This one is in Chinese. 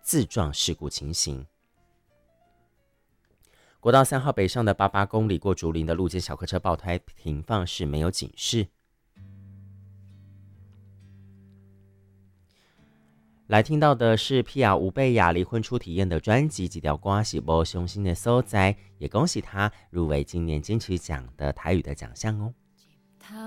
自撞事故情形。国道3号北上的88公里过竹林的路肩小客车爆胎停放是没有警示。来听到的是皮亚吴贝雅离婚初体验的专辑《几条瓜喜波凶心的所在》，也恭喜他入围今年金曲奖的台语的奖项哦。